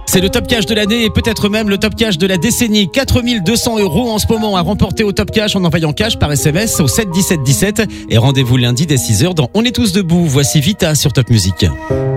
C'est le top cash de l'année et peut-être même le top cash de la décennie. 4 200 € en ce moment à remporter au top cash en envoyant cash par SMS au 7 17 17. Et rendez-vous lundi dès 6h dans On est tous debout. Voici Vita sur Top Music.